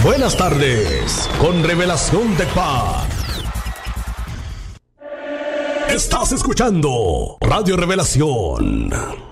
Buenas tardes, con Revelación Tecpac. Estás escuchando Radio Revelación.